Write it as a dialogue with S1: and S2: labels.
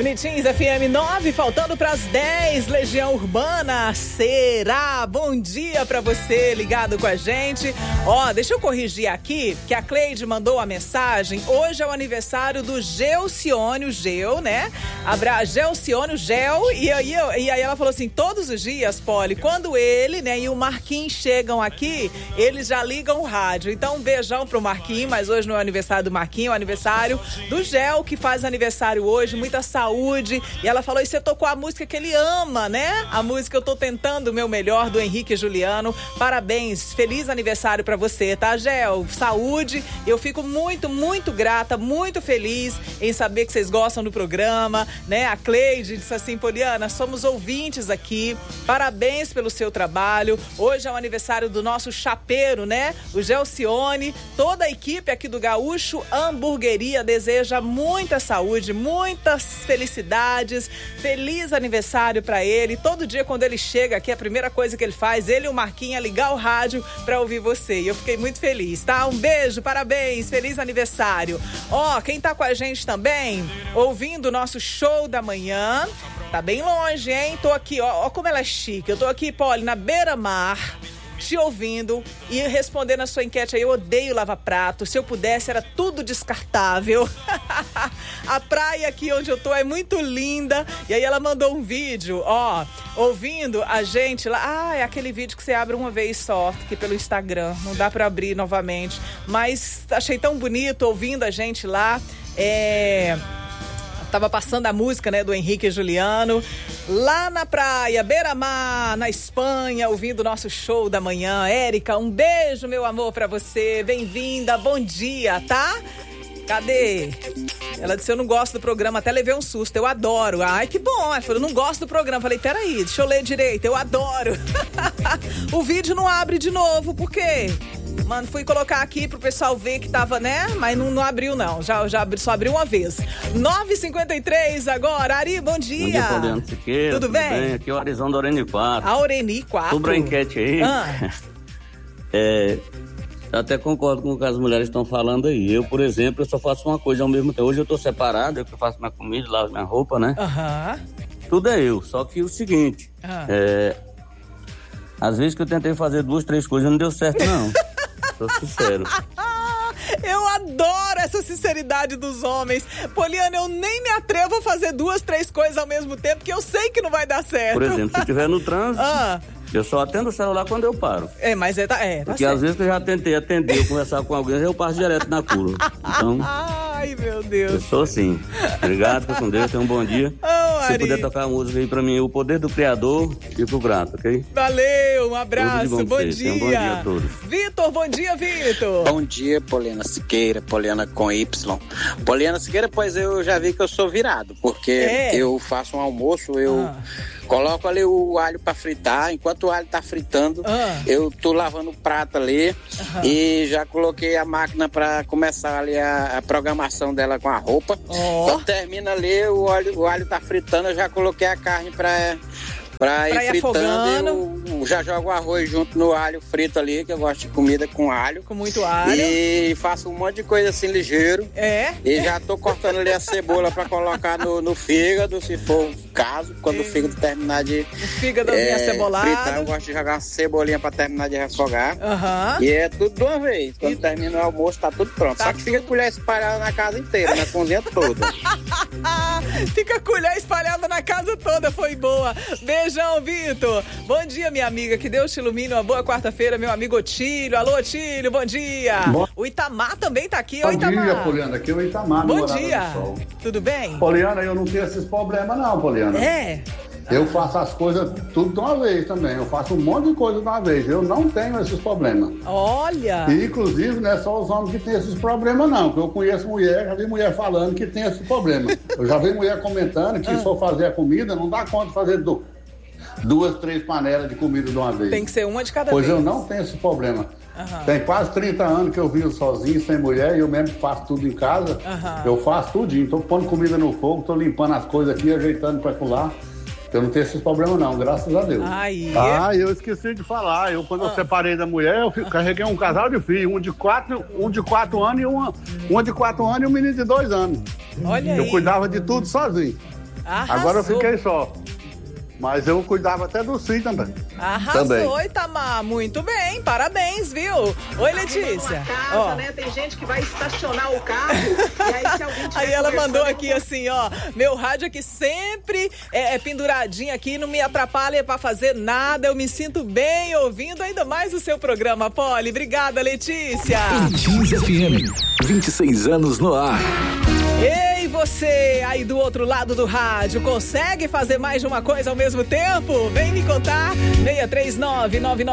S1: Hits FM 9, faltando para as 10, Legião Urbana, será? Bom dia para você ligado com a gente. Ó, deixa eu corrigir aqui, que a Cleide mandou a mensagem. Hoje é o aniversário do Gelcione, o Gel, né? Gelcione, o Gel, e aí ela falou assim, todos os dias, Poli, quando ele, né, e o Marquinhos chegam aqui, eles já ligam o rádio. Então, um beijão pro Marquinhos, mas hoje não é o aniversário do Marquinhos, é o aniversário do Gel, que faz aniversário hoje, muita saúde. E ela falou, e você tocou a música que ele ama, né? A música Eu Tô Tentando o Meu Melhor, do Henrique e Juliano. Parabéns, feliz aniversário pra você, tá, Gel? Saúde. Eu fico muito, muito grata, muito feliz em saber que vocês gostam do programa, né? A Cleide disse assim, Poliana, somos ouvintes aqui, parabéns pelo seu trabalho. Hoje é o aniversário do nosso chapeiro, né? O Gelcione. Toda a equipe aqui do Gaúcho Hamburgueria deseja muita saúde, muitas felicidades, feliz aniversário pra ele. Todo dia quando ele chega aqui, a primeira coisa que ele faz, ele e o Marquinhos, é ligar o rádio pra ouvir você. E eu fiquei muito feliz, tá? Um beijo, parabéns, feliz aniversário. Ó, quem tá com a gente também, ouvindo o nosso show da manhã, tá bem longe, hein? Tô aqui, ó como ela é chique. Eu tô aqui, Poli, na beira-mar, te ouvindo e respondendo a sua enquete aí. Eu odeio lava-prato, se eu pudesse era tudo descartável. A praia aqui onde eu tô é muito linda. E aí ela mandou um vídeo, ó, ouvindo a gente lá. É aquele vídeo que você abre uma vez só, aqui pelo Instagram, não dá pra abrir novamente, mas achei tão bonito ouvindo a gente lá. Tava passando a música, né, do Henrique e Juliano, lá na praia, beira-mar, na Espanha, ouvindo o nosso show da manhã. Érica, um beijo, meu amor, pra você. Bem-vinda, bom dia, tá? Cadê? Ela disse, eu não gosto do programa, até levei um susto, eu adoro. Ai, que bom. Ela falou, eu não gosto do programa. Falei, peraí, deixa eu ler direito, eu adoro. O vídeo não abre de novo, por quê? Mano, fui colocar aqui pro pessoal ver que tava, né? Mas não abriu, não. Só abriu uma vez. 9h53 agora. Ari, bom dia.
S2: Bom dia, Poliana Siqueira.
S1: Tudo bem?
S2: Aqui é o Arizão da Oreni 4.
S1: A Oreni 4.
S2: Sobre a enquete aí, eu até concordo com o que as mulheres estão falando aí. Eu, por exemplo, eu só faço uma coisa ao mesmo tempo. Hoje eu tô separado, eu que faço minha comida, lavo minha roupa, né? Tudo é eu. Só que o seguinte, às vezes que eu tentei fazer 2, 3 coisas, não deu certo, não. Sou sincero.
S1: Eu adoro essa sinceridade dos homens. Poliana, eu nem me atrevo a fazer 2, 3 coisas ao mesmo tempo, porque eu sei que não vai dar certo.
S2: Por exemplo, se estiver no trânsito, eu só atendo o celular quando eu paro.
S1: Mas tá
S2: porque
S1: certo.
S2: Às vezes que eu já tentei atender ou conversar com alguém, eu passo direto na curva. Então,
S1: ai, meu Deus.
S2: eu sou assim. Obrigado, fica com Deus, tenha um bom dia. Se puder tocar a música aí pra mim, O Poder do Criador, fico grato, ok?
S1: Valeu, um abraço, bom dia.
S2: Um bom dia a todos.
S1: Vitor, bom dia, Vitor.
S3: Bom dia, Poliana Siqueira, Poliana com Y. Poliana Siqueira, pois eu já vi que eu sou virado, porque eu faço um almoço, eu coloco ali o alho pra fritar, enquanto o alho tá fritando, eu tô lavando o prato ali e já coloquei a máquina pra começar ali a programação dela com a roupa. Quando termina ali, o alho tá fritando, eu já coloquei a carne pra ir fritando. Eu já jogo o arroz junto no alho frito ali, que eu gosto de comida com alho.
S1: Com muito alho.
S3: E faço um monte de coisa assim ligeiro. E já tô cortando ali a cebola pra colocar no fígado, se for o caso. Quando o fígado terminar de fritar, eu gosto de jogar uma cebolinha pra terminar de refogar. E é tudo de uma vez. Quando termina o almoço, tá tudo pronto. Só que fica colher espalhada na casa inteira, na cozinha toda.
S1: Fica colher espalhada na casa toda, foi boa. Beijão, Vitor. Bom dia, minha amiga. Que Deus te ilumine. Uma boa quarta-feira, meu amigo Otílio. Alô, Otílio, bom dia. O Itamar também tá aqui.
S4: Bom dia, Poliana. Aqui é o Itamar.
S1: Bom dia. Tudo bem?
S4: Poliana, eu não tenho esses problemas não, Poliana. Eu faço as coisas tudo de uma vez também. Eu faço um monte de coisa de uma vez. Eu não tenho esses problemas.
S1: Olha!
S4: E, inclusive, não é só os homens que têm esses problemas, não. Porque eu conheço mulher, já vi mulher falando que tem esse problema. Eu já vi mulher comentando que se for fazer a comida, não dá conta de fazer 2, 3 panelas de comida de uma vez.
S1: Tem que ser uma de cada
S4: vez.
S1: vez.
S4: Pois eu não tenho esse problema. Tem quase 30 anos que eu vivo sozinho, sem mulher, e eu mesmo faço tudo em casa. Eu faço tudinho. Tô pondo comida no fogo, tô limpando as coisas aqui, ajeitando pra colar. Eu não tenho esses problemas não, graças a Deus.
S5: Eu esqueci de falar. Quando eu separei da mulher, eu carreguei um casal de filhos, um de 4 anos e uma de 4 anos e um menino de 2 anos.
S1: Olha
S5: eu cuidava de tudo sozinho.
S1: Arrasou.
S5: Agora eu fiquei só. Mas eu cuidava até do sim também.
S1: Arrasou, Itamar. Muito bem, parabéns, viu? Oi, Letícia.
S6: Casa, né? Tem gente que vai estacionar o carro. E aí, se alguém
S1: aí ela mandou aqui assim, ó. Meu rádio aqui sempre é penduradinho aqui, não me atrapalha pra fazer nada. Eu me sinto bem ouvindo ainda mais o seu programa, Poli. Obrigada, Letícia.
S7: Jeans FM, 26 anos no ar.
S1: Ei, você aí do outro lado do rádio, consegue fazer mais de uma coisa ao mesmo tempo? Vem me contar. 63999